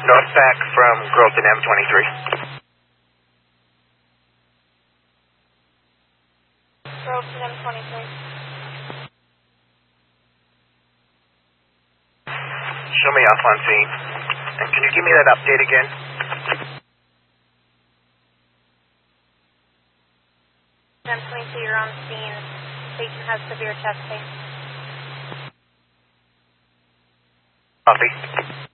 Northback from Growlton M23. Growlton M23. Show me off on scene. And can you give me that update again? M23, you're on scene. Patient has severe chest pain. Copy.